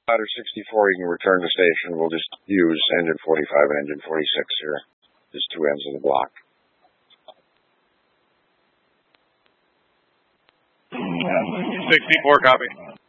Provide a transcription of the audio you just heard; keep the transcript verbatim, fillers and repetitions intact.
Ladder sixty-four, you can return to station. We'll just use engine forty-five and engine forty-six here. Just two ends of the block. sixty-four, copy.